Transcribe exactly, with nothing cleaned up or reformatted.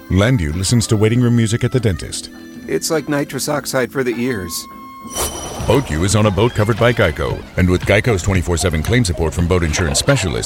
Landu listens to waiting room music at the dentist. It's like nitrous oxide for the ears. BoatU is on a boat covered by Geico. And with Geico's twenty-four seven claim support from boat insurance specialists,